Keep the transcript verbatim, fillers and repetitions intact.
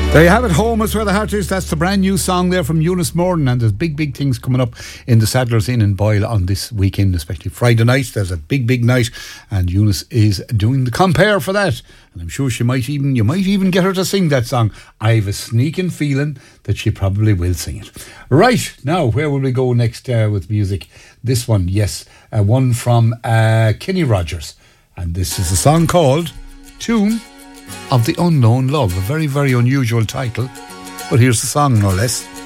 There you have it, Home is Where the Heart Is. That's the brand new song there from Eunice Morden, and there's big, big things coming up in the Sadler's Inn in Boyle on this weekend, especially Friday night. There's a big, big night, and Eunice is doing the compare for that. And I'm sure she might even, you might even get her to sing that song. I have a sneaking feeling that she probably will sing it. Right, now, where will we go next uh, with music? This one, yes, uh, one from uh, Kenny Rogers. And this is a song called Tune of the Unknown Love. A very, very unusual title, but here's the song, no less.